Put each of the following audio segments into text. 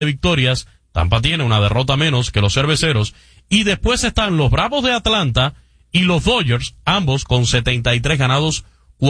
victorias, Tampa tiene una derrota menos que los Cerveceros, y después están los Bravos de Atlanta y los Dodgers, ambos con 73 ganados,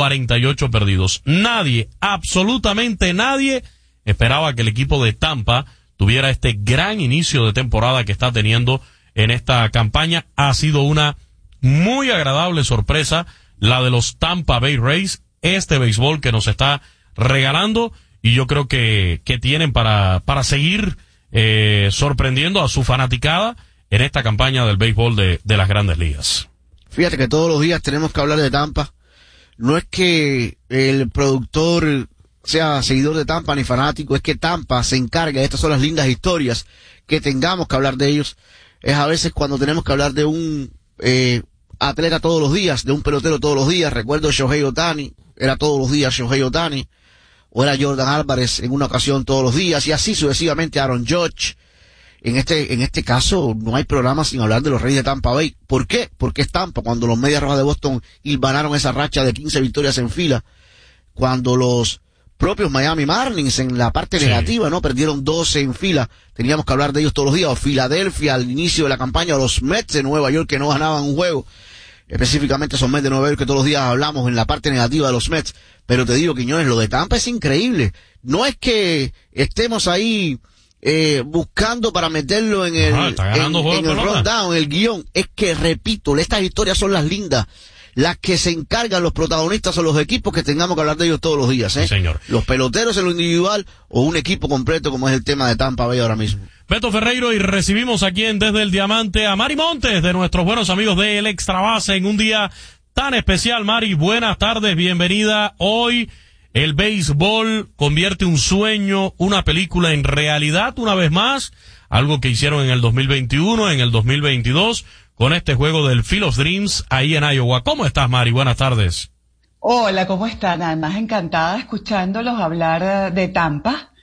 48 perdidos. Nadie, absolutamente nadie, esperaba que el equipo de Tampa tuviera este gran inicio de temporada que está teniendo en esta campaña. Ha sido una muy agradable sorpresa la de los Tampa Bay Rays, este béisbol que nos está regalando, y yo creo que tienen para seguir sorprendiendo a su fanaticada en esta campaña del béisbol de las Grandes Ligas. Fíjate que todos los días tenemos que hablar de Tampa. No es que el productor sea seguidor de Tampa ni fanático, es que Tampa se encarga, estas son las lindas historias que tengamos que hablar de ellos. Es a veces cuando tenemos que hablar de un atleta todos los días, de un pelotero todos los días. Recuerdo Shohei Ohtani, era todos los días Shohei Ohtani, o era Jordan Álvarez en una ocasión todos los días, y así sucesivamente Aaron Judge. En este caso no hay programa sin hablar de los Reyes de Tampa Bay. ¿Por qué? Porque es Tampa. Cuando los Medias Rojas de Boston hilvanaron esa racha de 15 victorias en fila, cuando los propios Miami Marlins en la parte negativa, ¿no? Perdieron 12 en fila. Teníamos que hablar de ellos todos los días. O Filadelfia al inicio de la campaña, o los Mets de Nueva York que no ganaban un juego. Específicamente esos Mets de Nueva York que todos los días hablamos en la parte negativa de los Mets. Pero te digo, Quiñones, lo de Tampa es increíble. No es que estemos ahí buscando para meterlo en el rundown, en el guión. Es que, repito, estas historias son las lindas, las que se encargan los protagonistas o los equipos que tengamos que hablar de ellos todos los días, Sí, señor. Los peloteros en lo individual o un equipo completo como es el tema de Tampa Bay ahora mismo. Beto Ferreiro, y recibimos aquí en Desde el Diamante a Mari Montes, de nuestros buenos amigos de El Extra Base, en un día tan especial. Mari, buenas tardes, bienvenida. Hoy el béisbol convierte un sueño, una película en realidad una vez más, algo que hicieron en el 2021, en el 2022, con este juego del Field of Dreams ahí en Iowa. ¿Cómo estás, Mari? Buenas tardes. Hola, ¿cómo están? Además, encantada escuchándolos hablar de Tampa,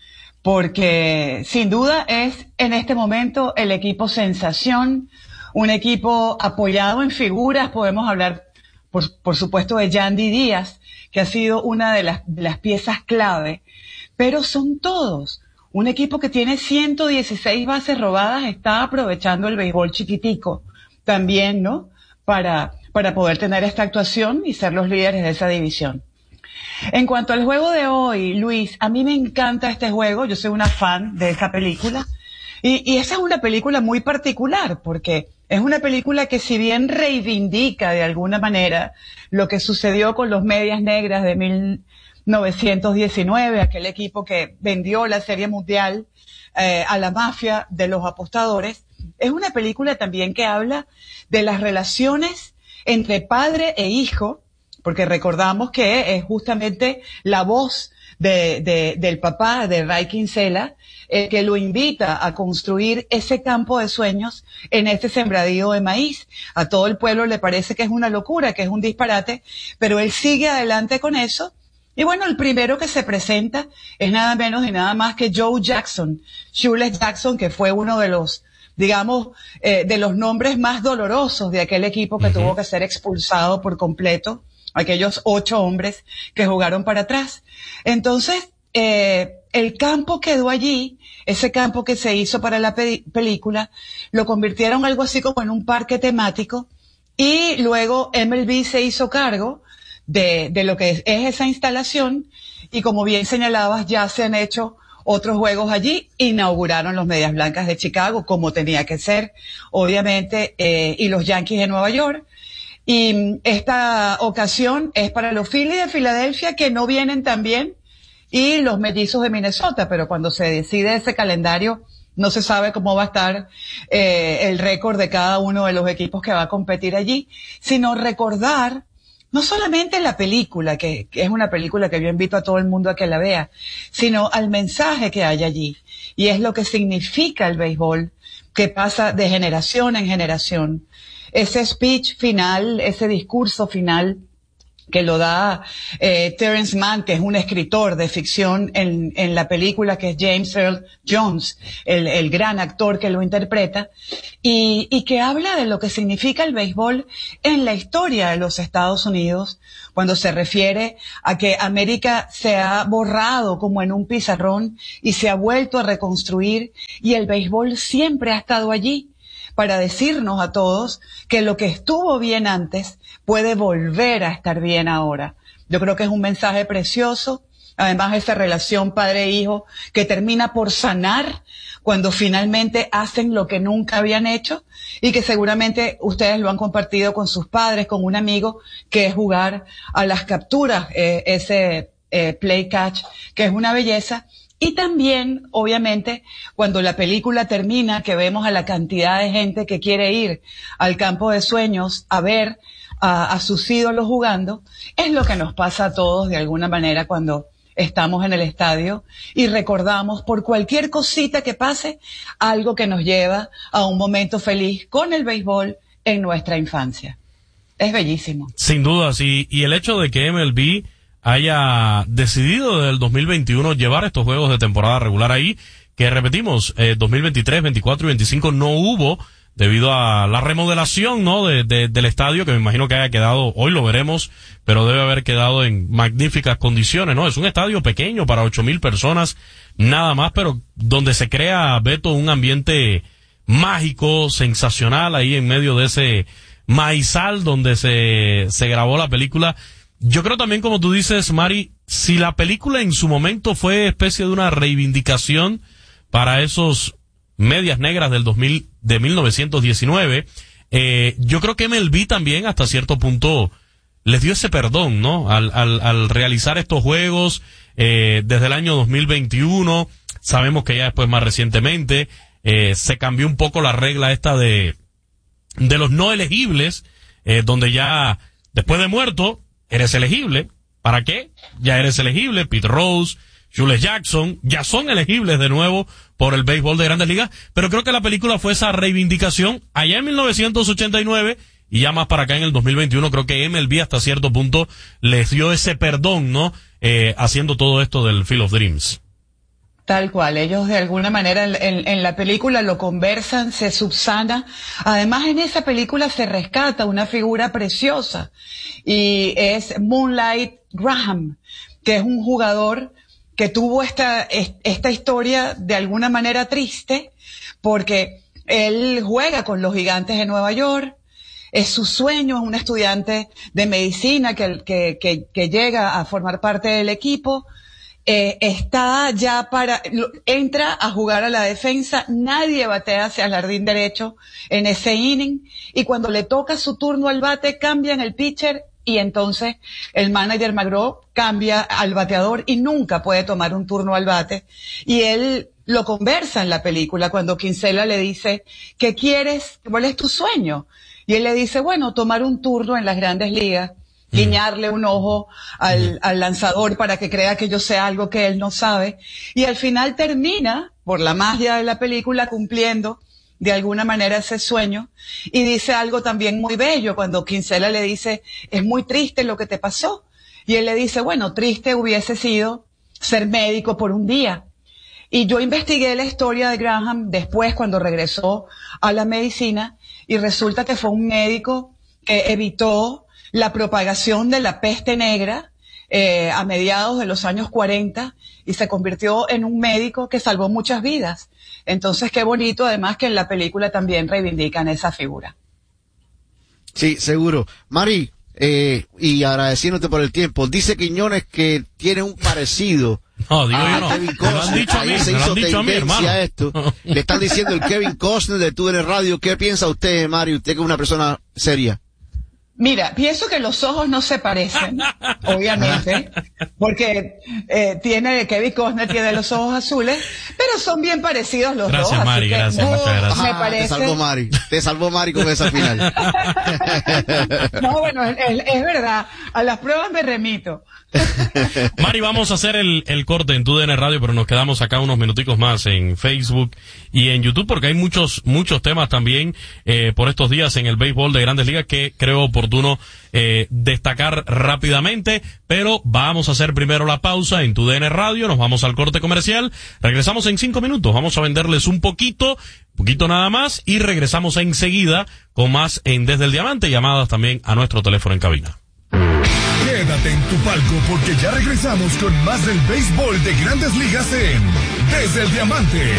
porque sin duda es en este momento el equipo sensación, un equipo apoyado en figuras. Podemos hablar, por supuesto, de Yandy Díaz, que ha sido una de las piezas clave, pero son todos. Un equipo que tiene 116 bases robadas está aprovechando el béisbol chiquitico también, ¿no? Para poder tener esta actuación y ser los líderes de esa división. En cuanto al juego de hoy, Luis, a mí me encanta este juego. Yo soy una fan de esta película. Y esa es una película muy particular, porque es una película que, si bien reivindica de alguna manera lo que sucedió con los Medias Negras de 1919, aquel equipo que vendió la Serie Mundial a la mafia de los apostadores, es una película también que habla de las relaciones entre padre e hijo, porque recordamos que es justamente la voz del papá de Ray Kinsella, que lo invita a construir ese campo de sueños en este sembradío de maíz. A todo el pueblo le parece que es una locura, que es un disparate, pero él sigue adelante con eso. Y bueno, el primero que se presenta es nada menos y nada más que Joe Jackson, Shoeless Jackson, que fue uno de los, digamos, de los nombres más dolorosos de aquel equipo que tuvo que ser expulsado por completo, aquellos 8 hombres que jugaron para atrás. Entonces, el campo quedó allí, ese campo que se hizo para la película, lo convirtieron algo así como en un parque temático, y luego MLB se hizo cargo de lo que es esa instalación, y como bien señalabas, ya se han hecho otros juegos allí. Inauguraron los Medias Blancas de Chicago, como tenía que ser, obviamente, y los Yankees de Nueva York. Y esta ocasión es para los Phillies de Filadelfia, que no vienen tan bien, y los Mellizos de Minnesota, pero cuando se decide ese calendario no se sabe cómo va a estar el récord de cada uno de los equipos que va a competir allí, sino recordar no solamente la película, que es una película que yo invito a todo el mundo a que la vea, sino al mensaje que hay allí, y es lo que significa el béisbol, que pasa de generación en generación. Ese speech final, ese discurso final que lo da Terence Mann, que es un escritor de ficción en la película, que es James Earl Jones, el gran actor que lo interpreta, y que habla de lo que significa el béisbol en la historia de los Estados Unidos, cuando se refiere a que América se ha borrado como en un pizarrón y se ha vuelto a reconstruir, y el béisbol siempre ha estado allí para decirnos a todos que lo que estuvo bien antes puede volver a estar bien ahora. Yo creo que es un mensaje precioso. Además, esa relación padre-hijo que termina por sanar cuando finalmente hacen lo que nunca habían hecho, y que seguramente ustedes lo han compartido con sus padres, con un amigo, que es jugar a las capturas, ese play catch, que es una belleza. Y también, obviamente, cuando la película termina, que vemos a la cantidad de gente que quiere ir al campo de sueños a ver a sus ídolos jugando, es lo que nos pasa a todos de alguna manera cuando estamos en el estadio y recordamos por cualquier cosita que pase algo que nos lleva a un momento feliz con el béisbol en nuestra infancia. Es bellísimo. Sin duda, sí. Y el hecho de que MLB haya decidido desde el 2021 llevar estos juegos de temporada regular ahí, que repetimos, 2023, 24 y 25 no hubo, debido a la remodelación, ¿no?, del estadio, que me imagino que haya quedado, hoy lo veremos, pero debe haber quedado en magníficas condiciones, ¿no? Es un estadio pequeño para 8,000 personas, nada más, pero donde se crea, Beto, un ambiente mágico, sensacional, ahí en medio de ese maizal donde se grabó la película. Yo creo también, como tú dices, Mari, si la película en su momento fue especie de una reivindicación para esos medias negras de 1919, yo creo que MLB también hasta cierto punto les dio ese perdón, ¿no? Al realizar estos juegos, desde el año 2021, sabemos que ya después más recientemente, se cambió un poco la regla esta de los no elegibles, donde ya después de muerto eres elegible. ¿Para qué? Ya eres elegible. Pete Rose, Julius Jackson, ya son elegibles de nuevo por el béisbol de Grandes Ligas, pero creo que la película fue esa reivindicación allá en 1989 y ya más para acá en el 2021. Creo que MLB hasta cierto punto les dio ese perdón, ¿no? Haciendo todo esto del Field of Dreams. Tal cual, ellos de alguna manera en la película lo conversan, se subsana. Además, en esa película se rescata una figura preciosa, y es Moonlight Graham, que es un jugador que tuvo esta historia de alguna manera triste, porque él juega con los Gigantes de Nueva York. Es su sueño, es un estudiante de medicina que llega a formar parte del equipo. Está ya entra a jugar a la defensa, nadie batea hacia el jardín derecho en ese inning, y cuando le toca su turno al bate, cambian el pitcher, y entonces el manager McGraw cambia al bateador y nunca puede tomar un turno al bate. Y él lo conversa en la película cuando Kinsella le dice, ¿qué quieres? ¿Cuál es tu sueño? Y él le dice, bueno, tomar un turno en las Grandes Ligas, guiñarle un ojo al lanzador para que crea que yo sé algo que él no sabe. Y al final termina, por la magia de la película, cumpliendo de alguna manera ese sueño. Y dice algo también muy bello cuando Kinsella le dice, es muy triste lo que te pasó. Y él le dice, bueno, triste hubiese sido ser médico por un día. Y yo investigué la historia de Graham después, cuando regresó a la medicina, y resulta que fue un médico que evitó la propagación de la peste negra a mediados de los años 40, y se convirtió en un médico que salvó muchas vidas. Entonces, qué bonito, además, que en la película también reivindican esa figura. Sí, seguro. Mari, y agradeciéndote por el tiempo, dice Quiñones que tiene un parecido. No, digo yo no. Kevin Me lo han dicho a mí, se me lo hizo han dicho a mí, tendencia hermano. a esto. Le están diciendo el Kevin Costner de TUDN Radio. ¿Qué piensa usted, Mari? Usted que es una persona seria. Mira, pienso que los ojos no se parecen, obviamente, porque Kevin Costner tiene los ojos azules, pero son bien parecidos los Gracias, dos. Mari, así que, gracias, muchas gracias. Me parece. Te salvó Mari con esa final. No, bueno, es verdad, a las pruebas me remito. Mari, vamos a hacer el corte en TUDN Radio, pero nos quedamos acá unos minuticos más en Facebook y en YouTube, porque hay muchos temas también por estos días en el béisbol de Grandes Ligas que creo oportuno destacar rápidamente, pero vamos a hacer primero la pausa en TUDN Radio, nos vamos al corte comercial, regresamos en 5 minutos, vamos a venderles un poquito nada más, y regresamos enseguida con más en Desde el Diamante, llamadas también a nuestro teléfono en cabina. Quédate en tu palco porque ya regresamos con más del béisbol de Grandes Ligas en Desde el Diamante.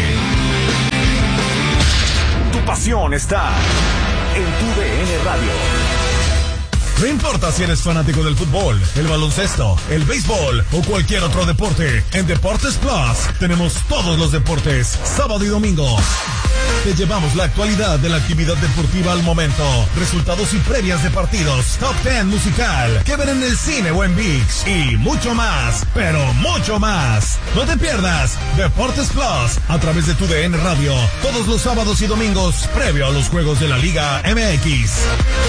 Tu pasión está en TUDN Radio. No importa si eres fanático del fútbol, el baloncesto, el béisbol o cualquier otro deporte, en Deportes Plus tenemos todos los deportes, sábado y domingo. Te llevamos la actualidad de la actividad deportiva al momento, resultados y previas de partidos, top 10 musical, que ven en el cine o en ViX y mucho más, pero mucho más. No te pierdas Deportes Plus a través de TUDN Radio, todos los sábados y domingos, previo a los juegos de la Liga MX.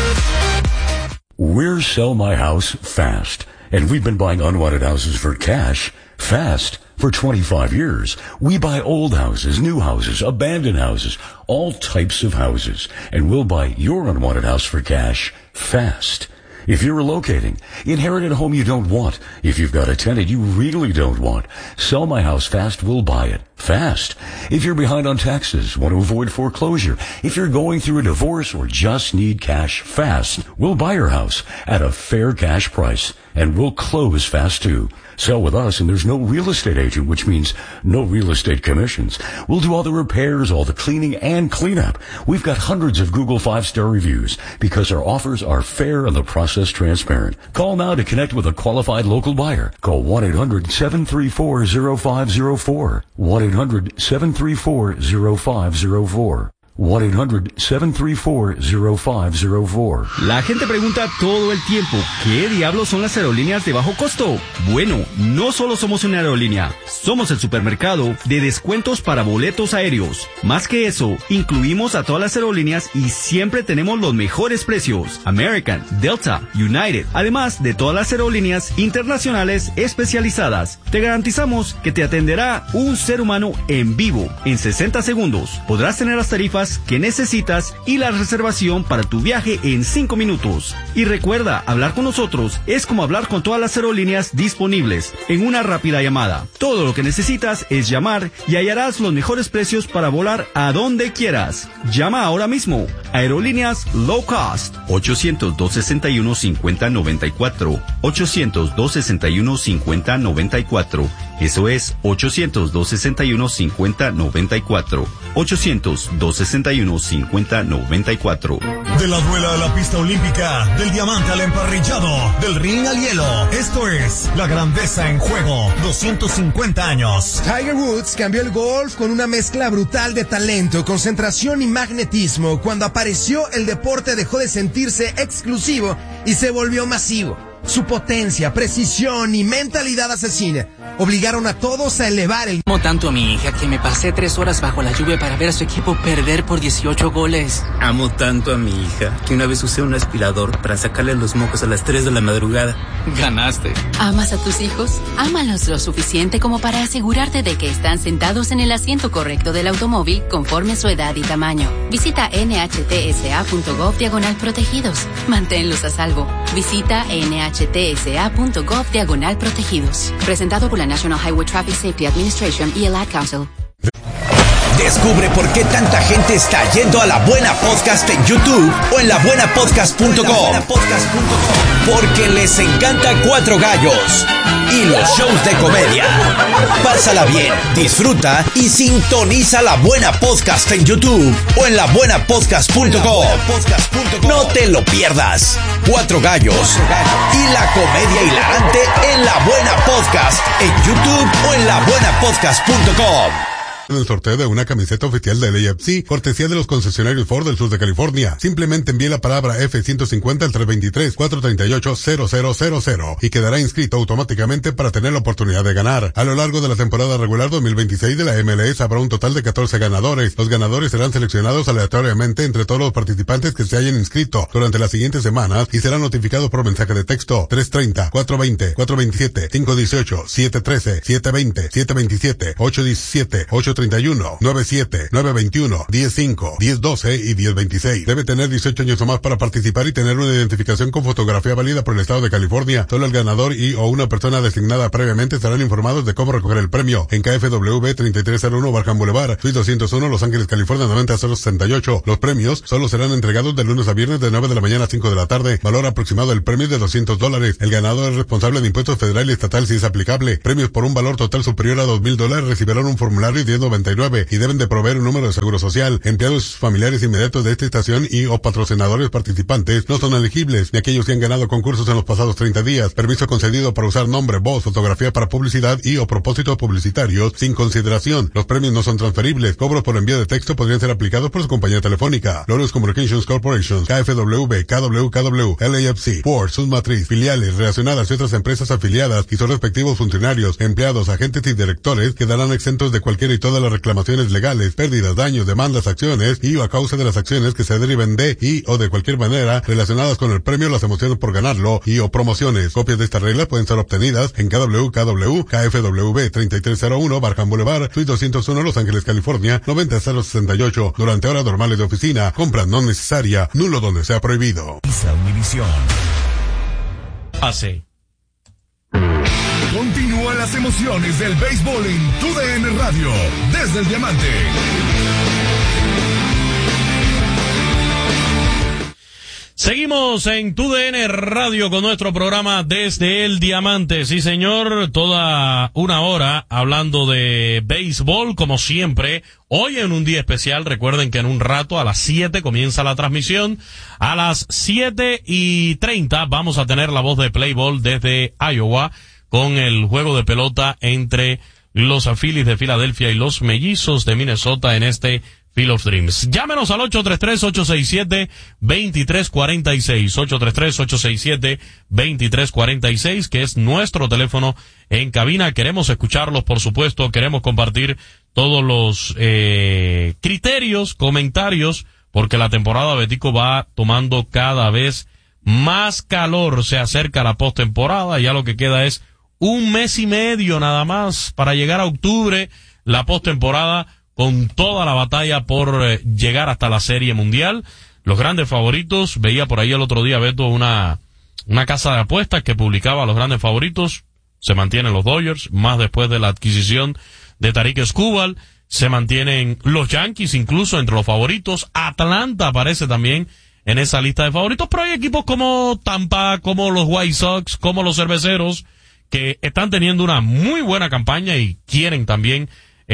We're Sell My House Fast, and we've been buying unwanted houses for cash fast for 25 years. We buy old houses, new houses, abandoned houses, all types of houses, and we'll buy your unwanted house for cash fast. If you're relocating, inherit a home you don't want. If you've got a tenant you really don't want, Sell My House Fast will buy it fast. If you're behind on taxes, want to avoid foreclosure, if you're going through a divorce or just need cash fast, we'll buy your house at a fair cash price, and we'll close fast too. Sell with us and there's no real estate agent, which means no real estate commissions. We'll do all the repairs, all the cleaning and cleanup. We've got hundreds of Google 5-star reviews because our offers are fair and the process transparent. Call now to connect with a qualified local buyer. Call 1-800-734-0504. 1-800-734-0504. 1-800-734-0504. La gente pregunta todo el tiempo, ¿qué diablos son las aerolíneas de bajo costo? Bueno, no solo somos una aerolínea, somos el supermercado de descuentos para boletos aéreos. Más que eso, incluimos a todas las aerolíneas y siempre tenemos los mejores precios. American, Delta, United, además de todas las aerolíneas internacionales especializadas. Te garantizamos que te atenderá un ser humano en vivo en 60 segundos. Podrás tener las tarifas que necesitas y la reservación para tu viaje en 5 minutos. Y recuerda, hablar con nosotros es como hablar con todas las aerolíneas disponibles en una rápida llamada. Todo lo que necesitas es llamar y hallarás los mejores precios para volar a donde quieras. Llama ahora mismo. Aerolíneas Low Cost. 800-261-5094. 800-261-5094. Eso es 800-261-5094. 800-261-5094. De la duela a la pista olímpica, del diamante al emparrillado, del ring al hielo. Esto es la grandeza en juego. 250 años. Tiger Woods cambió el golf con una mezcla brutal de talento, concentración y magnetismo. Cuando apareció, el deporte dejó de sentirse exclusivo y se volvió masivo. Su potencia, precisión y mentalidad asesina obligaron a todos a elevar el... Amo tanto a mi hija que me pasé 3 horas bajo la lluvia para ver a su equipo perder por 18 goles. Amo tanto a mi hija que una vez usé un aspirador para sacarle los mocos a las 3 de la madrugada. Ganaste. ¿Amas a tus hijos? Ámalos lo suficiente como para asegurarte de que están sentados en el asiento correcto del automóvil conforme su edad y tamaño. Visita nhtsa.gov/protegidos. Manténlos a salvo. Visita nhtsa.gov/protegidos. Presentado por la National Highway Traffic Safety Administration y el Ad Council. Descubre por qué tanta gente está yendo a La Buena Podcast en YouTube o en labuenapodcast.com. Porque les encanta Cuatro Gallos y los shows de comedia. Pásala bien, disfruta y sintoniza La Buena Podcast en YouTube o en labuenapodcast.com. No te lo pierdas. Cuatro Gallos y la comedia hilarante en La Buena Podcast en YouTube o en labuenapodcast.com. en el sorteo de una camiseta oficial del AFC, cortesía de los concesionarios Ford del sur de California. Simplemente envíe la palabra F-150 al 323-438-0000 y quedará inscrito automáticamente para tener la oportunidad de ganar. A lo largo de la temporada regular 2026 de la MLS habrá un total de 14 ganadores. Los ganadores serán seleccionados aleatoriamente entre todos los participantes que se hayan inscrito durante las siguientes semanas y serán notificados por mensaje de texto 330-420-427-518-713-720-727, 817-831, 97, 921, 105, 1012 y 1026. Debe tener 18 años o más para participar y tener una identificación con fotografía válida por el estado de California. Solo el ganador y o una persona designada previamente estarán informados de cómo recoger el premio en KFW 3301 Barham Boulevard, Suite 201, Los Ángeles, California 90068. Los premios solo serán entregados de lunes a viernes de 9 de la mañana a 5 de la tarde. Valor aproximado del premio es de $200. El ganador es responsable de impuestos federal y estatal si es aplicable. Premios por un valor total superior a $2,000 recibirán un formulario 1099 y deben de proveer un número de seguro social. Empleados familiares inmediatos de esta estación y o patrocinadores participantes no son elegibles, ni aquellos que han ganado concursos en los pasados 30 días. Permiso concedido para usar nombre, voz, fotografía para publicidad y o propósitos publicitarios sin consideración. Los premios no son transferibles. Cobros por envío de texto podrían ser aplicados por su compañía telefónica. Lawrence Communications Corporation, KFW, KWKW, LAFC, Ford, sus matriz, filiales relacionadas y otras empresas afiliadas y sus respectivos funcionarios, empleados, agentes y directores quedarán exentos de cualquiera y todas las reclamaciones legales, pérdidas, daños, demandas, acciones y o a causa de las acciones que se deriven de y o de cualquier manera relacionadas con el premio, las emociones por ganarlo y o promociones. Copias de estas reglas pueden ser obtenidas en KWKW, KFW 3301 Barham Boulevard, Suite 201 Los Ángeles, California 90068 durante horas normales de oficina. Compra no necesaria, nulo donde sea prohibido. Hace. Continúan las emociones del béisbol en TUDN Radio desde el Diamante. Seguimos en TUDN Radio con nuestro programa Desde el Diamante. Sí, señor, toda una hora hablando de béisbol, como siempre. Hoy en un día especial, recuerden que en un rato a las 7 comienza la transmisión. A las 7:30 vamos a tener la voz de Play Ball desde Iowa con el juego de pelota entre los Phillies de Filadelfia y los Mellizos de Minnesota en este Field of Dreams. Llámenos al 833-867-2346, 833-867-2346, que es nuestro teléfono en cabina. Queremos escucharlos, por supuesto, queremos compartir todos los criterios, comentarios, porque la temporada, Betico, va tomando cada vez más calor. Se acerca la postemporada, ya lo que queda es un mes y medio nada más para llegar a octubre, la postemporada, con toda la batalla por llegar hasta la Serie Mundial. Los grandes favoritos, veía por ahí el otro día, Beto, una casa de apuestas que publicaba los grandes favoritos. Se mantienen los Dodgers, más después de la adquisición de Tarik Skubal. Se mantienen los Yankees incluso entre los favoritos. Atlanta aparece también en esa lista de favoritos, pero hay equipos como Tampa, como los White Sox, como los Cerveceros, que están teniendo una muy buena campaña y quieren también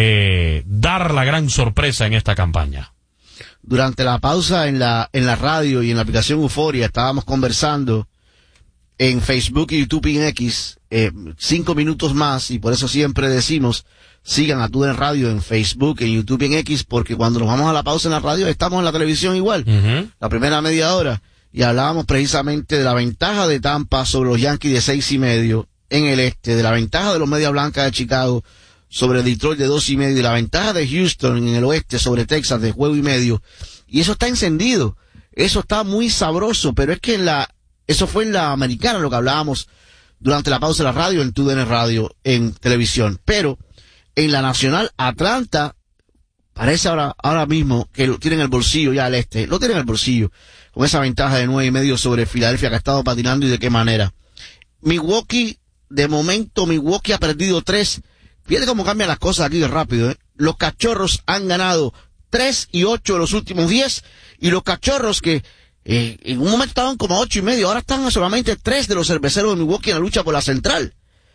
dar la gran sorpresa en esta campaña. Durante la pausa en la radio y en la aplicación Euforia estábamos conversando en Facebook y YouTube y en X 5 minutos más, y por eso siempre decimos sigan a TUDN Radio en Facebook, en YouTube y en X, porque cuando nos vamos a la pausa en la radio estamos en la televisión igual, la primera media hora, y hablábamos precisamente de la ventaja de Tampa sobre los Yankees de 6.5 en el este, de la ventaja de los Medias Blancas de Chicago sobre Detroit de 2.5, y la ventaja de Houston en el oeste sobre Texas de 1.5, y eso está encendido, eso está muy sabroso, pero es que eso fue en la americana lo que hablábamos durante la pausa de la radio, en TUDN Radio, en televisión, pero en la nacional, Atlanta parece ahora mismo que lo tienen en el bolsillo ya al este, lo tienen en el bolsillo, con esa ventaja de 9.5 sobre Filadelfia, que ha estado patinando y de qué manera. Milwaukee, de momento Milwaukee ha perdido 3. Fíjate cómo cambian las cosas aquí de rápido, ¿eh? Los Cachorros han ganado 3-8 de los últimos 10, y los Cachorros que en un momento estaban como 8.5, ahora están a solamente 3 de los Cerveceros de Milwaukee en la lucha por la central.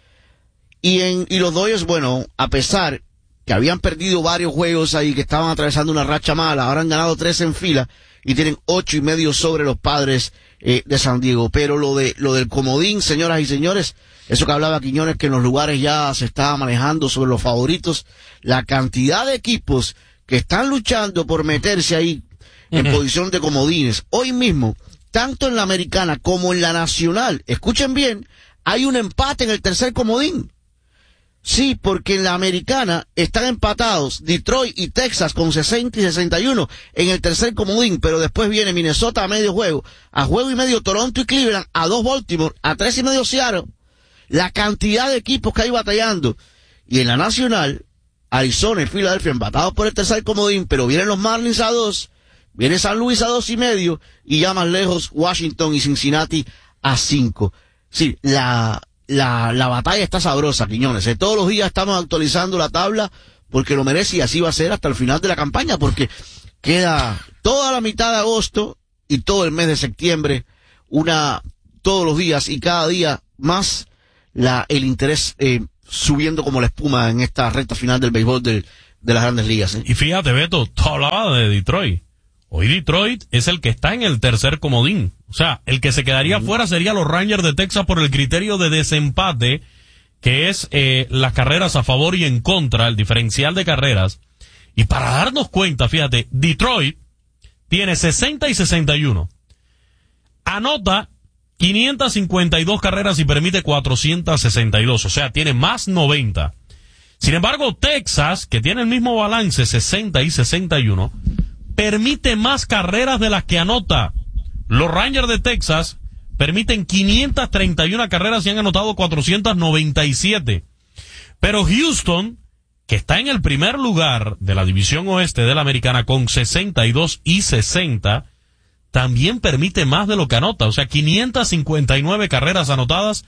Y los Dodgers, bueno, a pesar que habían perdido varios juegos ahí, que estaban atravesando una racha mala, ahora han ganado 3 en fila, y tienen 8.5 sobre los Padres de San Diego. Pero lo del comodín, señoras y señores, eso que hablaba Quiñones, que en los lugares ya se estaba manejando sobre los favoritos, la cantidad de equipos que están luchando por meterse ahí en posición de comodines. Hoy mismo, tanto en la americana como en la nacional, escuchen bien, hay un empate en el tercer comodín. Sí, porque en la americana están empatados Detroit y Texas con 60 y 61 en el tercer comodín, pero después viene Minnesota a medio juego, a juego y medio Toronto y Cleveland, a 2 Baltimore, a 3.5 Seattle. La cantidad de equipos que hay batallando. Y en la nacional, Arizona y Filadelfia empatados por el tercer comodín, pero vienen los Marlins a 2, viene San Luis a 2.5 y ya más lejos Washington y Cincinnati a 5. Sí, la batalla está sabrosa, Quiñones. Todos los días estamos actualizando la tabla porque lo merece y así va a ser hasta el final de la campaña, porque queda toda la mitad de agosto y todo el mes de septiembre, todos los días y cada día más el interés subiendo como la espuma en esta recta final del béisbol de las Grandes Ligas. Y fíjate, Beto, tú hablabas de Detroit. Hoy Detroit es el que está en el tercer comodín. O sea, el que se quedaría fuera sería los Rangers de Texas por el criterio de desempate, que es las carreras a favor y en contra, el diferencial de carreras. Y para darnos cuenta, fíjate, Detroit tiene 60 y 61. Anota 552 carreras y permite 462. O sea, tiene más 90. Sin embargo, Texas, que tiene el mismo balance, 60 y 61, permite más carreras de las que anota. Los Rangers de Texas permiten 531 carreras y han anotado 497. Pero Houston, que está en el primer lugar de la división oeste de la americana con 62 y 60, también permite más de lo que anota. O sea, 559 carreras anotadas,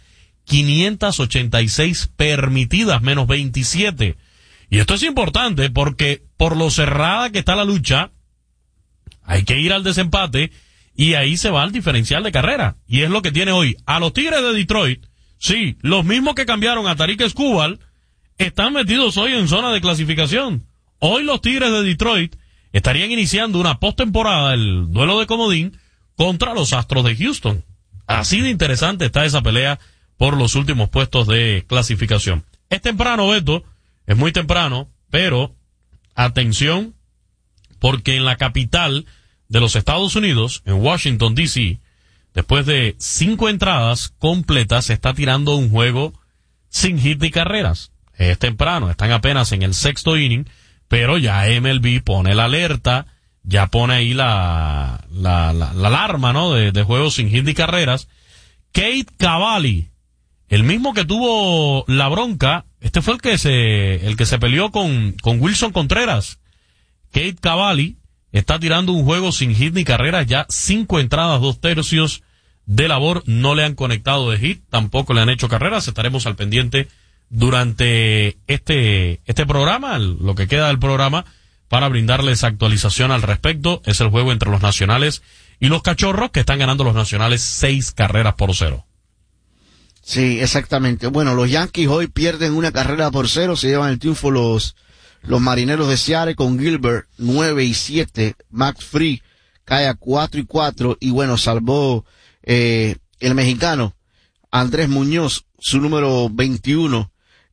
586 permitidas, menos 27. Y esto es importante porque por lo cerrada que está la lucha, hay que ir al desempate y ahí se va al diferencial de carrera. Y es lo que tiene hoy. A los Tigres de Detroit, sí, los mismos que cambiaron a Tarik Skubal, están metidos hoy en zona de clasificación. Hoy los Tigres de Detroit estarían iniciando una postemporada, el duelo de comodín, contra los Astros de Houston. Así de interesante está esa pelea por los últimos puestos de clasificación. Es temprano, Beto, es muy temprano, pero atención, porque en la capital de los Estados Unidos, en Washington, D.C., después de 5 entradas completas, se está tirando un juego sin hit ni carreras. Es temprano, están apenas en el sexto inning, pero ya MLB pone la alerta, ya pone ahí la alarma, ¿no? De juegos sin hit ni carreras. Cade Cavalli, el mismo que tuvo la bronca, este fue el que se peleó con Wilson Contreras. Cade Cavalli está tirando un juego sin hit ni carreras, ya 5 entradas, 2 tercios de labor, no le han conectado de hit, tampoco le han hecho carreras. Estaremos al pendiente durante este programa, lo que queda del programa, para brindarles actualización al respecto. Es el juego entre los Nacionales y los Cachorros, que están ganando los Nacionales 6-0. Sí, exactamente. Bueno, los Yankees hoy pierden 1-0, se llevan el triunfo los Marineros de Seattle con Gilbert 9-7, Max Fried cae a 4-4 y bueno, salvó el mexicano Andrés Muñoz, su número 21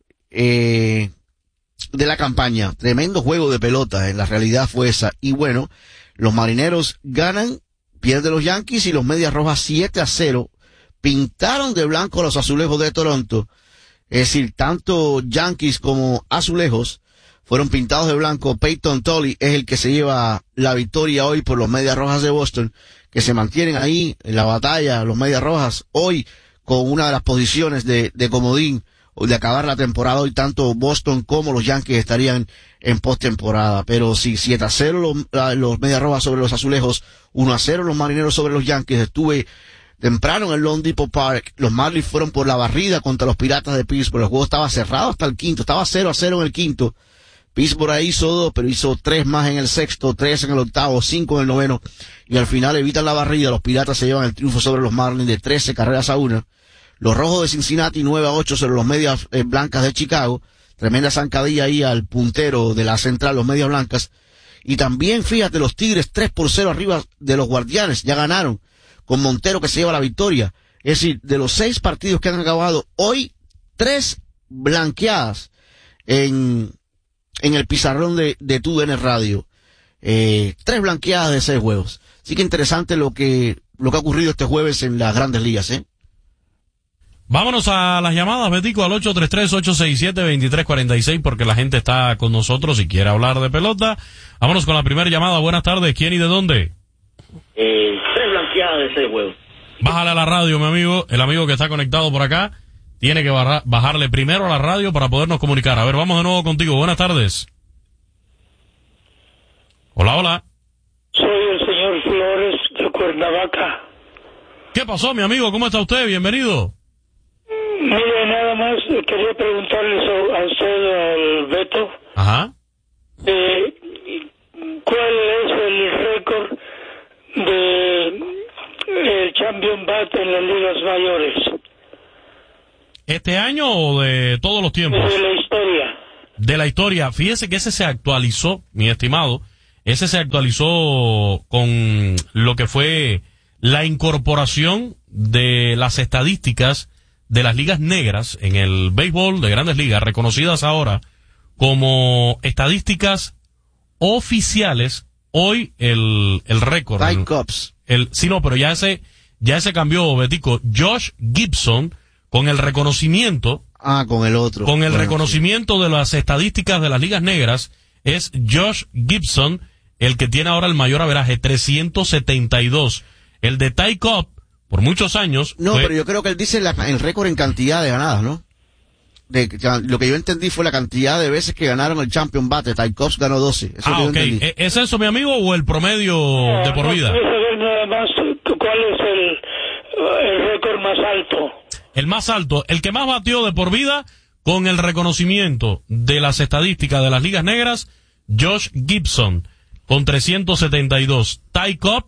de la campaña. Tremendo juego de pelota, en la realidad fue esa. Y bueno, los Marineros ganan, pierden los Yankees y los Medias Rojas 7-0. Pintaron de blanco los Azulejos de Toronto. Es decir, tanto Yankees como Azulejos fueron pintados de blanco. Peyton Tolly es el que se lleva la victoria hoy por los Medias Rojas de Boston, que se mantienen ahí en la batalla, los Medias Rojas, hoy con una de las posiciones de comodín o de acabar la temporada. Hoy tanto Boston como los Yankees estarían en postemporada. Pero sí, 7-0 los Medias Rojas sobre los Azulejos, 1-0 los Marineros sobre los Yankees. Estuve temprano en el Lone Depot Park, los Marlins fueron por la barrida contra los Piratas de Pittsburgh. El juego estaba cerrado hasta el quinto, estaba 0-0 en el quinto. Pittsburgh ahí hizo 2, pero hizo 3 más en el sexto, 3 en el octavo, 5 en el noveno, y al final evitan la barrida. Los Piratas se llevan el triunfo sobre los Marlins de 13-1. Los Rojos de Cincinnati 9-8 sobre los Medias Blancas de Chicago. Tremenda zancadilla ahí al puntero de la central, los Medias Blancas. Y también, fíjate, los Tigres 3-0 arriba de los Guardianes, ya ganaron, con Montero que se lleva la victoria. Es decir, de los 6 partidos que han acabado hoy, 3 blanqueadas en el pizarrón de TUDN Radio. 3 blanqueadas de 6 juegos. Así que interesante lo que ha ocurrido este jueves en las Grandes Ligas, ¿eh? Vámonos a las llamadas, Betico, al 833-867-2346, porque la gente está con nosotros y quiere hablar de pelota. Vámonos con la primera llamada. Buenas tardes. ¿Quién y de dónde? 3 blanqueadas de 6 juegos. Bájale a la radio, mi amigo. El amigo que está conectado por acá tiene que bajarle primero a la radio para podernos comunicar. A ver, vamos de nuevo contigo. Buenas tardes. Hola, hola. Soy el señor Flores de Cuernavaca. ¿Qué pasó, mi amigo? ¿Cómo está usted? Bienvenido. Mire, nada más quería preguntarle a usted, al Beto. Ajá. ¿Cuál es el récord de el Champion Bate en las ligas mayores? ¿Este año o de todos los tiempos? De la historia. De la historia. Fíjese que ese se actualizó, mi estimado. Ese se actualizó con lo que fue la incorporación de las estadísticas de las ligas negras en el béisbol de Grandes Ligas, reconocidas ahora como estadísticas oficiales. Hoy el récord. Ty Cobbs. Sí, no, pero ya ese cambió, Betico. Josh Gibson, con el reconocimiento. Con el otro. Con el reconocimiento de las estadísticas de las ligas negras, es Josh Gibson el que tiene ahora el mayor averaje, 372. El de Ty Cobb, por muchos años. No, pero yo creo que él dice el récord en cantidad de ganadas, ¿no? Lo que yo entendí fue la cantidad de veces que ganaron el Champion Bate. Ty Cobb ganó 12. Eso ok. ¿Es eso, mi amigo, o el promedio de por vida? Quiero saber nada más cuál es el récord más alto. El más alto, el que más batió de por vida con el reconocimiento de las estadísticas de las ligas negras, Josh Gibson, con 372. Ty Cobb,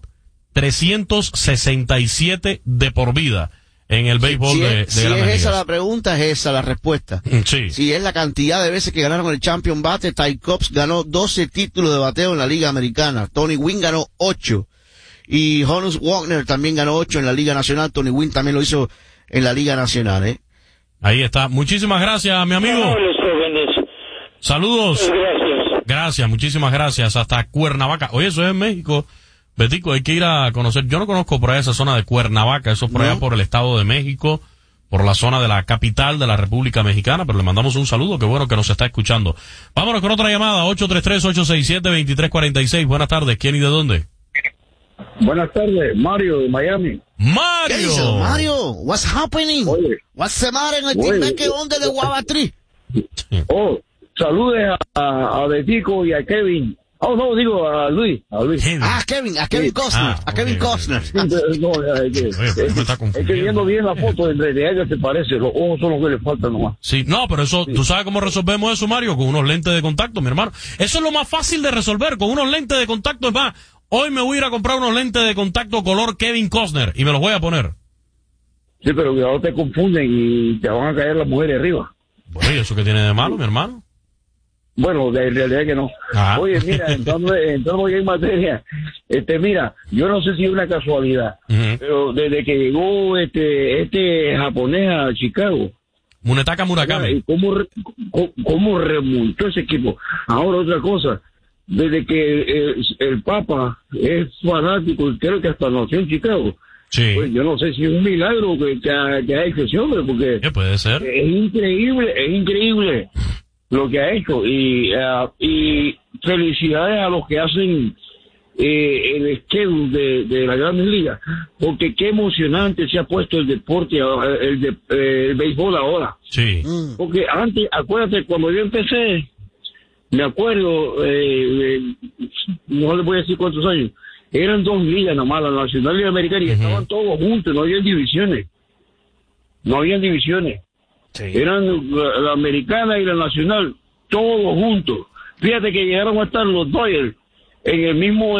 367 de por vida en el béisbol de Grandes Ligas. Si es esa la pregunta, es esa la respuesta. Sí. Si es la cantidad de veces que ganaron el Champion Bate, Ty Cobb ganó 12 títulos de bateo en la Liga Americana. Tony Gwynn ganó 8. Y Honus Wagner también ganó 8 en la Liga Nacional. Tony Gwynn también lo hizo en la Liga Nacional, ¿eh? Ahí está. Muchísimas gracias, mi amigo. Saludos. Gracias, muchísimas gracias. Hasta Cuernavaca. Oye, eso es en México. Betico, hay que ir a conocer. Yo no conozco por allá esa zona de Cuernavaca. Eso es por allá por el Estado de México, por la zona de la capital de la República Mexicana. Pero le mandamos un saludo. Qué bueno que nos está escuchando. Vámonos con otra llamada. 833-867-2346. Buenas tardes. ¿Quién y de dónde? Buenas tardes, Mario de Miami. ¡Mario! ¿Qué hizo, Mario? What's happening? Oye. What's the matter en el Timeque Onde de Guabatrí? Saludes a Betico y a Kevin. Digo a Luis. Kevin Costner. Kevin Costner. Es que viendo bien la foto, en realidad se parece. Los ojos son los que le faltan nomás. Sí, no, pero eso, ¿tú sabes cómo resolvemos eso, Mario? Con unos lentes de contacto, mi hermano. Eso es lo más fácil de resolver, con unos lentes de contacto. Es más, hoy me voy a ir a comprar unos lentes de contacto color Kevin Costner y me los voy a poner. Sí, pero cuidado, te confunden y te van a caer las mujeres arriba. Bueno, ¿y eso qué tiene de malo, mi hermano? Bueno, de realidad que no. Ajá. Oye, mira, entonces voy en materia. Mira, yo no sé si es una casualidad, pero desde que llegó este japonés a Chicago, Munetaka Murakami, ¿cómo remontó ese equipo? Ahora otra cosa, desde que el Papa es fanático, y creo que hasta nació en Chicago. Sí. Pues yo no sé si es un milagro que ha hecho ese hombre, porque ¿qué puede ser? Es increíble lo que ha hecho, y felicidades a los que hacen el schedule de la Grandes Ligas, porque qué emocionante se ha puesto el deporte, el béisbol ahora. Sí. Porque antes, acuérdate, cuando yo empecé, me acuerdo, no les voy a decir cuántos años, eran 2 ligas nomás, la Nacional y la Americana, y estaban todos juntos, no habían divisiones. Sí. Eran la Americana y la Nacional, todos juntos. Fíjate que llegaron a estar los Dodgers en el mismo,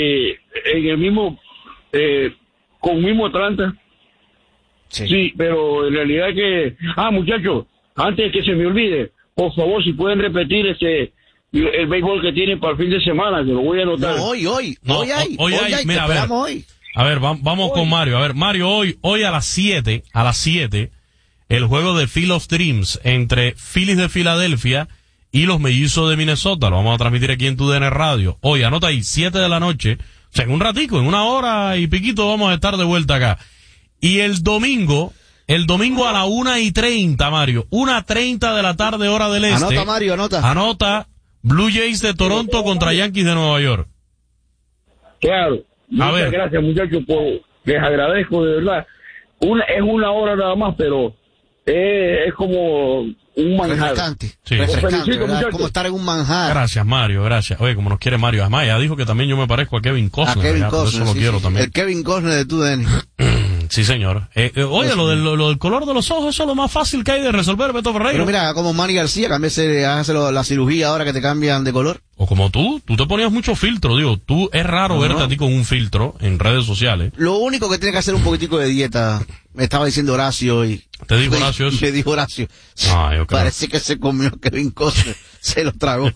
con mismo Atlanta. Sí, pero en realidad que, muchachos, antes que se me olvide, por favor, si pueden repetir el béisbol que tiene para el fin de semana, que lo voy a anotar. No, hoy hay. Mira, a ver, a ver, vamos con Mario. A ver, Mario, hoy a las 7, el juego de Field of Dreams entre Phillies de Filadelfia y los Mellizos de Minnesota. Lo vamos a transmitir aquí en TUDN Radio. Hoy, anota ahí, 7 de la noche. O sea, en un ratico, en 1 hora y piquito vamos a estar de vuelta acá. Y el domingo a la 1:30, Mario. 1:30 de la tarde, hora del este. Anota, Mario, anota. Anota Blue Jays de Toronto contra Yankees de Nueva York. Claro. Muchas gracias, muchachos, les agradezco, de verdad. Es 1 hora nada más, pero es como un manjar. Refrescante. Sí. Refrescante, ¿verdad? Es como estar en un manjar. Gracias, Mario, gracias. Oye, como nos quiere Mario. Además, ya dijo que también yo me parezco a Kevin Costner. A Kevin Costner, por eso lo quiero también. El Kevin Costner de TUDN. Sí, señor. Oye, lo del color de los ojos, eso es lo más fácil que hay de resolver, Beto Ferreira. Pero mira, como Manny García, hágase la cirugía ahora que te cambian de color. O como tú te ponías mucho filtro, digo, es raro verte a ti con un filtro en redes sociales. Lo único que tiene que hacer un poquitico de dieta, me estaba diciendo Horacio y... ¿Te dijo Horacio eso? Me dijo Horacio. Yo creo. Parece que se comió Kevin Costner, se lo tragó.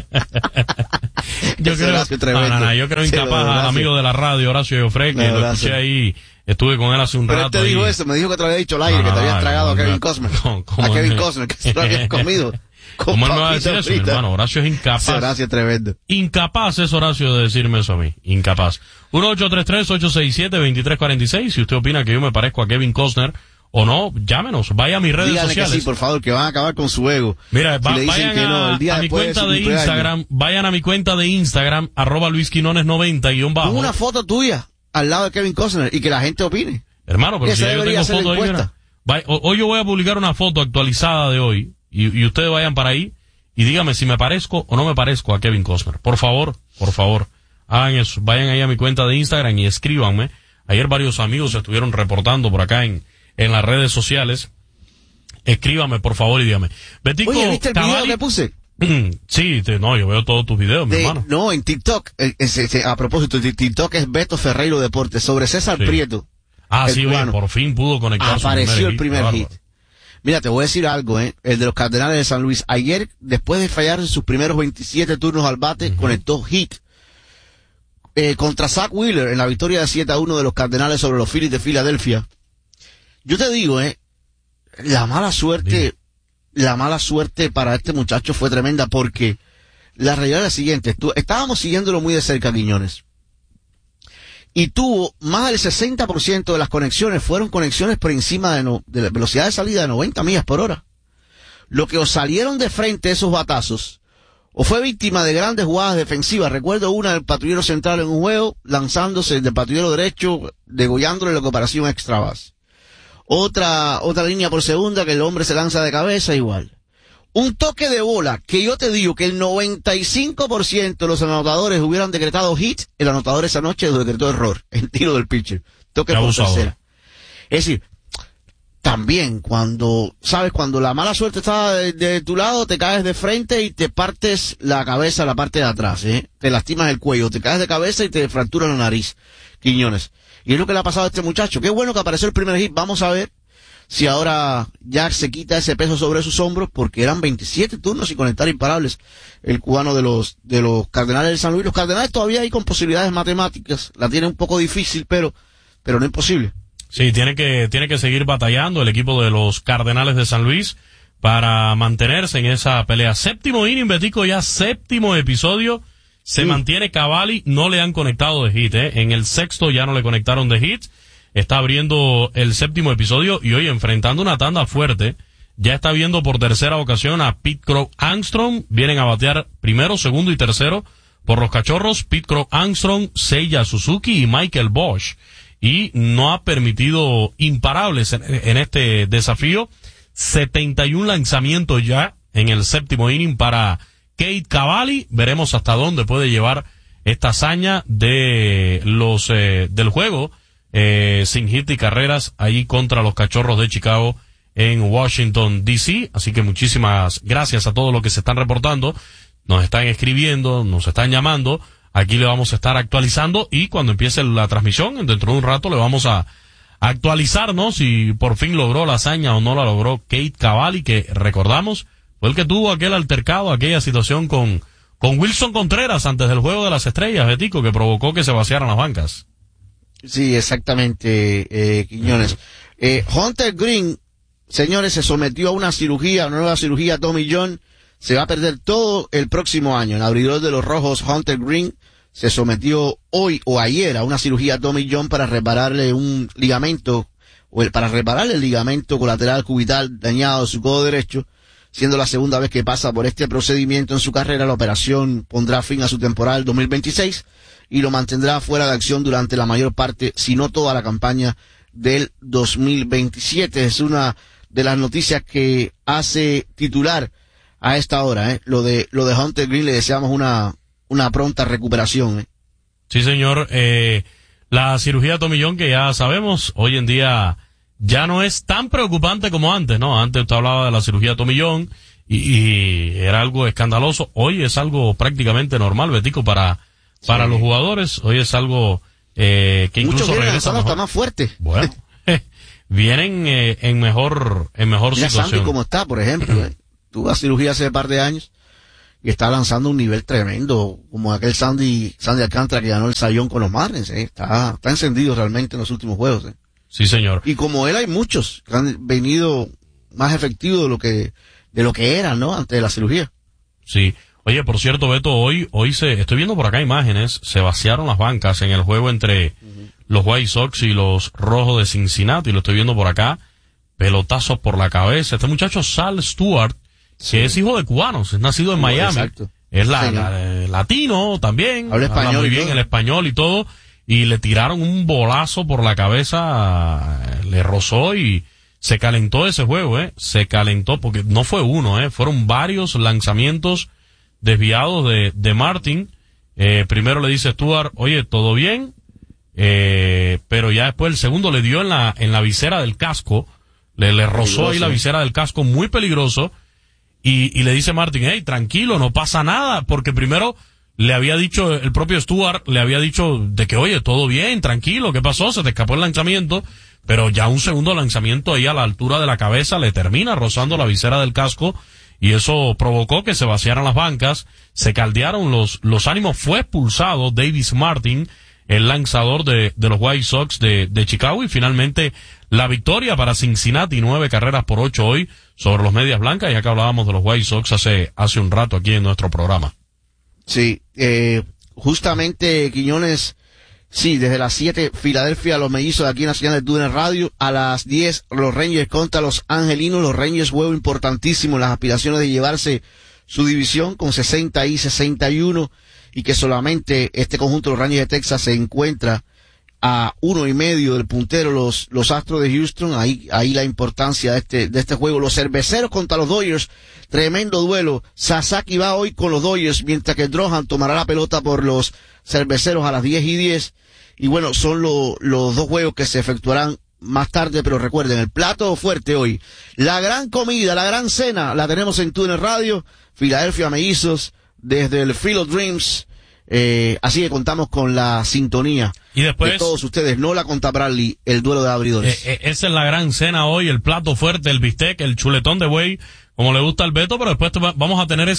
Yo creo incapaz al amigo de la radio, Horacio Joffre, que lo escuché ahí. Estuve con él hace un rato. Pero él te dijo eso, me dijo que te lo había dicho al aire, que te habías tragado a Kevin Costner. A Kevin Costner, que se lo habías comido. ¿Cómo él me va a decir eso, mi hermano? Horacio es incapaz. Horacio es tremendo. Incapaz es Horacio de decirme eso a mí. Incapaz. 1-833-867-2346. Si usted opina que yo me parezco a Kevin Costner o no, llámenos. Vaya a mis redes sociales. Que sí, por favor, que van a acabar con su ego. Mira, vayan a mi cuenta de Instagram. Vayan a mi cuenta de Instagram, @LuisQuinones90 _. Pon una foto tuya al lado de Kevin Costner y que la gente opine. Hermano, pero si yo tengo foto ahí, mira. Hoy yo voy a publicar una foto actualizada de hoy. Y ustedes vayan para ahí y díganme si me parezco o no me parezco a Kevin Costner. Por favor, hagan eso. Vayan ahí a mi cuenta de Instagram y escríbanme. Ayer varios amigos se estuvieron reportando por acá en las redes sociales. Escríbanme, por favor, y díganme. Betico, oye, ¿viste el video que puse? Sí, yo veo todos tus videos, mi hermano. No, en TikTok. A propósito, TikTok es Beto Ferreiro Deportes sobre César Prieto. Sí, oye, por fin pudo conectar. Apareció el primer hit. Mira, te voy a decir algo, el de los Cardenales de San Luis. Ayer, después de fallar en sus primeros 27 turnos al bate, conectó hit. Contra Zach Wheeler, en la victoria de 7-1 de los Cardenales sobre los Phillies de Filadelfia. Yo te digo, la mala suerte para este muchacho fue tremenda, porque la realidad es la siguiente. Estábamos siguiéndolo muy de cerca, Quiñones. Y tuvo más del 60% de las conexiones fueron conexiones por encima de la velocidad de salida de 90 millas por hora. Lo que os salieron de frente esos batazos, o fue víctima de grandes jugadas defensivas. Recuerdo una del patrullero central en un juego, lanzándose del patrullero derecho, degollándole la cooperación extra base. Otra línea por segunda que el hombre se lanza de cabeza igual. Un toque de bola que yo te digo que el 95% de los anotadores hubieran decretado hit, el anotador esa noche lo decretó error, el tiro del pitcher. Toque por tercera. Es decir, también cuando la mala suerte está de tu lado, te caes de frente y te partes la cabeza, la parte de atrás, te lastimas el cuello, te caes de cabeza y te fracturas la nariz, Quiñones. Y es lo que le ha pasado a este muchacho. Qué bueno que apareció el primer hit. Vamos a ver si ahora Jack se quita ese peso sobre sus hombros, porque eran 27 turnos sin conectar imparables el cubano de los Cardenales de San Luis. Los Cardenales todavía hay con posibilidades matemáticas, la tiene un poco difícil, pero no imposible. Sí, tiene que seguir batallando el equipo de los Cardenales de San Luis para mantenerse en esa pelea. Séptimo inning, Betico, ya séptimo episodio. Se mantiene Cavalli, no le han conectado de hit, En el sexto ya no le conectaron de hit. Está abriendo el séptimo episodio y hoy enfrentando una tanda fuerte. Ya está viendo por tercera ocasión a Pete Crow Armstrong. Vienen a batear primero, segundo y tercero por los Cachorros. Pete Crow Armstrong, Seiya Suzuki y Michael Bosch. Y no ha permitido imparables en este desafío. 71 lanzamientos ya en el séptimo inning para Cade Cavalli. Veremos hasta dónde puede llevar esta hazaña de del juego. Sin hit y carreras ahí contra los Cachorros de Chicago en Washington DC. Así que muchísimas gracias a todos los que se están reportando, nos están escribiendo, nos están llamando. Aquí le vamos a estar actualizando y cuando empiece la transmisión, dentro de un rato le vamos a actualizarnos si por fin logró la hazaña o no la logró Cade Cavalli, que recordamos fue el que tuvo aquel altercado, aquella situación con con Wilson Contreras antes del Juego de las Estrellas, Betico, que provocó que se vaciaran las bancas. Sí, exactamente, Quiñones. Hunter Green, señores, se sometió a una nueva cirugía Tommy John. Se va a perder todo el próximo año. El abridor de los Rojos, Hunter Green, se sometió hoy o ayer a una cirugía Tommy John para repararle un ligamento, para repararle el ligamento colateral cubital dañado de su codo derecho, siendo la segunda vez que pasa por este procedimiento en su carrera. La operación pondrá fin a su temporada del 2026 y lo mantendrá fuera de acción durante la mayor parte, si no toda la campaña del 2027. Es una de las noticias que hace titular a esta hora, lo de Hunter Green. Le deseamos una pronta recuperación. Sí, señor. La cirugía de Tommy John, que ya sabemos, hoy en día ya no es tan preocupante como antes, ¿no? Antes usted hablaba de la cirugía de Tommy John y era algo escandaloso. Hoy es algo prácticamente normal, Betico, para los jugadores. Hoy es algo que incluso regresa mejor. Está más fuerte. Bueno, vienen en mejor Mira situación. Sandy como está, por ejemplo. Tuvo cirugía hace un par de años y está lanzando un nivel tremendo, como aquel Sandy Alcántara que ganó el Sayón con los Marlins. Está encendido realmente en los últimos juegos. Sí, señor. Y como él hay muchos que han venido más efectivos de lo que eran, ¿no? Antes de la cirugía. Sí. Oye, por cierto, Beto, hoy estoy viendo por acá imágenes, se vaciaron las bancas en el juego entre los White Sox y los Rojos de Cincinnati, lo estoy viendo por acá, pelotazos por la cabeza. Este muchacho Sal Stewart, que es hijo de cubanos, es nacido en Miami, exacto. Es latino también, habla español muy bien el español y todo, y le tiraron un bolazo por la cabeza, le rozó y se calentó ese juego, se calentó porque no fue uno, fueron varios lanzamientos desviados de Martin. Primero le dice Stewart, oye, todo bien, pero ya después el segundo le dio en la visera del casco, le rozó ahí la visera del casco, muy peligroso, y le dice Martin, hey, tranquilo, no pasa nada, porque primero le había dicho, el propio Stewart le había dicho de que, oye, todo bien, tranquilo, ¿qué pasó? Se te escapó el lanzamiento, pero ya un segundo lanzamiento ahí a la altura de la cabeza le termina rozando la visera del casco, y eso provocó que se vaciaran las bancas, se caldearon los ánimos. Fue expulsado Davis Martin, el lanzador de los White Sox de Chicago, y finalmente la victoria para Cincinnati, 9-8 hoy sobre los Medias Blancas, ya que hablábamos de los White Sox hace un rato aquí en nuestro programa. Sí, justamente, Quiñones, sí, desde las 7, Filadelfia, los mellizos de aquí en la señal de TUDN Radio. A las 10, los Rangers contra los Angelinos. Los Rangers, juego importantísimo en las aspiraciones de llevarse su división con 60 y 61, y que solamente este conjunto de los Rangers de Texas se encuentra a 1.5 del puntero, los Astros de Houston. Ahí la importancia de este juego. Los Cerveceros contra los Dodgers, tremendo duelo. Sasaki va hoy con los Dodgers, mientras que Drohan tomará la pelota por los Cerveceros a las 10:10. Y bueno, son los dos juegos que se efectuarán más tarde, pero recuerden, el plato fuerte hoy, la gran comida, la gran cena, la tenemos en TUDN Radio, Filadelfia Mellizos, desde el Field of Dreams. Así que contamos con la sintonía y después, de todos ustedes. Nola contra Bradley, el duelo de abridores. Esa es la gran cena hoy, el plato fuerte, el bistec, el chuletón de buey, como le gusta al Beto, pero después vamos a tener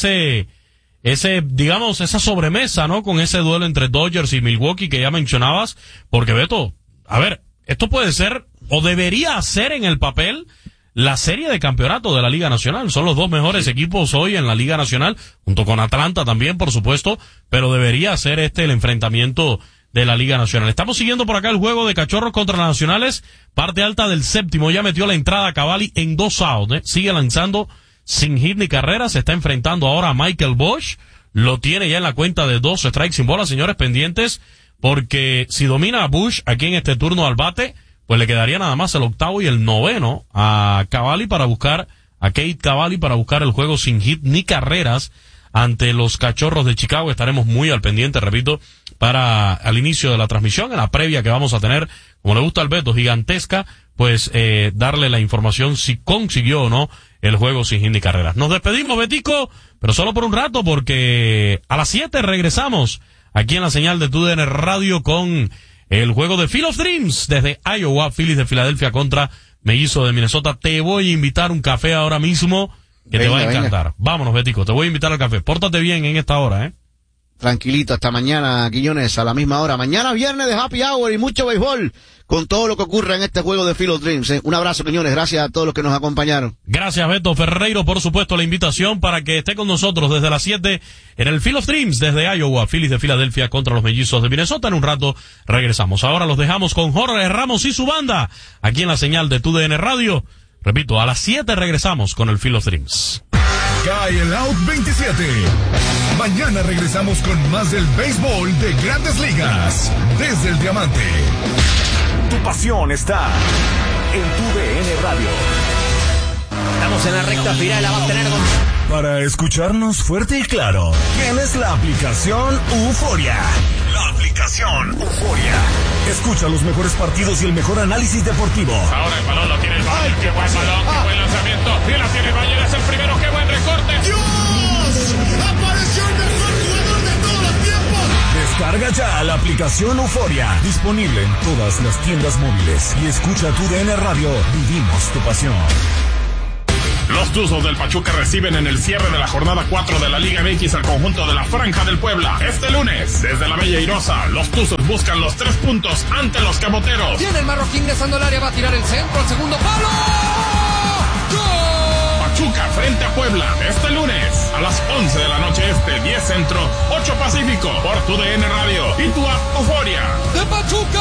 digamos, esa sobremesa, ¿no? Con ese duelo entre Dodgers y Milwaukee que ya mencionabas, porque Beto, a ver, esto puede ser, o debería ser en el papel, la serie de campeonato de la Liga Nacional. Son los dos mejores equipos hoy en la Liga Nacional, junto con Atlanta también, por supuesto, pero debería ser el enfrentamiento de la Liga Nacional. Estamos siguiendo por acá el juego de Cachorros contra Nacionales, parte alta del séptimo, ya metió la entrada a Cavalli en 2 outs, sigue lanzando sin hit ni carrera, se está enfrentando ahora a Michael Bosch, lo tiene ya en la cuenta de 2 strikes sin bola, señores, pendientes, porque si domina a Bush aquí en este turno al bate, pues le quedaría nada más el 8º y el 9º a Cavalli para buscar, a Kate Cavalli para buscar el juego sin hit ni carreras ante los Cachorros de Chicago. Estaremos muy al pendiente, repito, para al inicio de la transmisión, en la previa que vamos a tener, como le gusta al Beto, gigantesca, pues darle la información si consiguió o no el juego sin hit ni carreras. Nos despedimos, Betico, pero solo por un rato, porque a las 7 regresamos aquí en la señal de TUDN Radio con el juego de Field of Dreams desde Iowa, Phillies de Filadelfia contra Mellizos de Minnesota. Te voy a invitar un café ahora mismo que te va a encantar. Vámonos, Betico, te voy a invitar al café. Pórtate bien en esta hora, ¿eh? Tranquilito, hasta mañana, Quiñones, a la misma hora. Mañana viernes de Happy Hour y mucho béisbol con todo lo que ocurra en este juego de Field of Dreams. Un abrazo, Quiñones, gracias a todos los que nos acompañaron. Gracias, Beto Ferreiro, por supuesto, la invitación para que esté con nosotros desde las 7 en el Field of Dreams, desde Iowa, Phillies de Filadelfia contra los Mellizos de Minnesota. En un rato regresamos. Ahora los dejamos con Jorge Ramos y su banda, aquí en la señal de TUDN Radio. Repito, a las 7 regresamos con el Field of Dreams. Cae el Out 27. Mañana regresamos con más del béisbol de Grandes Ligas. Desde el Diamante. Tu pasión está en TUDN Radio. Estamos en la recta final, la va a tener Para escucharnos fuerte y claro, tienes la aplicación Euforia. La aplicación Euforia. Escucha los mejores partidos y el mejor análisis deportivo. Ahora el balón lo tiene el Bayern. Qué buen balón, qué buen lanzamiento. Y la tiene el Bayern, es el primero. Qué buen recorte. ¡Dios! ¡Apareció el mejor jugador de todos los tiempos! Descarga ya la aplicación Euforia. Disponible en todas las tiendas móviles. Y escucha TUDN Radio. Vivimos tu pasión. Los Tuzos del Pachuca reciben en el cierre de la jornada 4 de la Liga MX al conjunto de la Franja del Puebla. Este lunes, desde la Bella Irosa, los Tuzos buscan los 3 puntos ante los Camoteros. Tiene el Marroquín ingresando al área, va a tirar el centro, al segundo palo. ¡Gol! Pachuca frente a Puebla, este lunes, a las 11 de la noche este, 10 centro, 8 pacífico, por TUDN Radio y tu app Euforia. ¡De Pachuca!